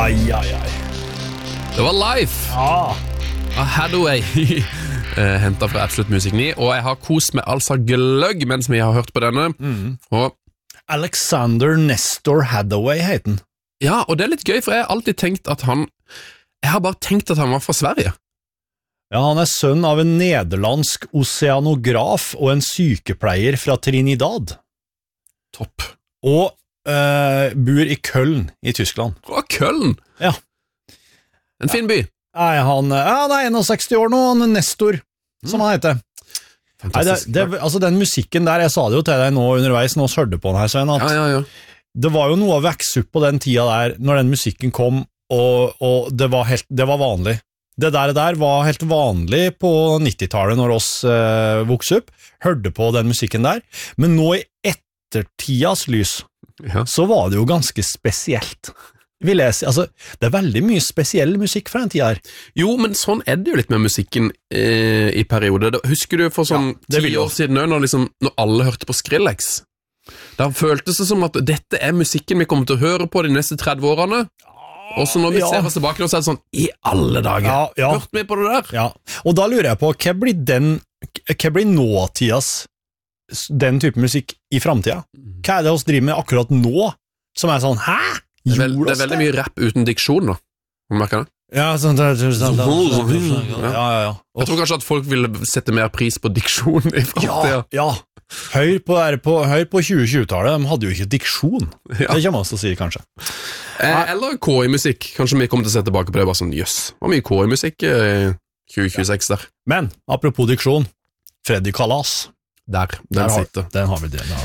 Det var Life av Hathaway hentet fra Absolutt Musikk 9. Og jeg har kost meg altså gløgg mens vi har hørt på denne. Og Alexander Nestor Hathaway heter den. ja, og det er litt gøy, for jeg har alltid tenkt at jeg har bare tenkt at han var fra Sverige. Ja, han er sønn av en nederlandsk oceanograf og en sykepleier fra Trinidad. Topp. Og bor i Köln i Tyskland. Å, Köln! Ja. En fin by. Nei, han er 61 år nå, han er Nestor, som han heter. Fantastisk. Nei, altså den musikken der, jeg sa det jo til deg nå underveis, nå hørte på den her, Svein, at Ja. det var jo noe å vekse opp på den tida der, når den musikken kom, og det var vanlig. Det der var helt vanlig på 90-tallet når oss vokste opp, hørte på den musikken der, men nå i ettertidas lys, så var det jo ganske spesielt. Vil jeg si, altså, det er veldig mye spesiell musikk fra den tida her. Jo, men sånn er det jo litt med musikken i perioder. Husker du for sånn 10 år siden, når alle hørte på Skrillex? Da føltes det som at dette er musikken vi kommer til å høre på de neste 30 årene. Og så når vi ser oss tilbake, så er det sånn, i alle dager, hørte vi på det der? Ja, og da lurer jeg på, hva blir nåtidas den type musikk i fremtiden? Hva er det oss driver med akkurat nå, som er sånn, hæ? Det er veldig mye rap uten diksjon da. Har du merket det? Ja, sånn. Ja. Jeg tror kanskje at folk vil sette mer pris på diksjon i fremtiden. Ja. Hør på 2020-tallet, de hadde jo ikke diksjon. Det kommer man til å si, kanskje. Eller KI-musikk. Kanskje vi kommer til å se tilbake på det, bare sånn, jøss, hva mye KI-musikk i 2026 der. Men, apropos diksjon, Freddy Kalas. Den sitter. Den har vi det.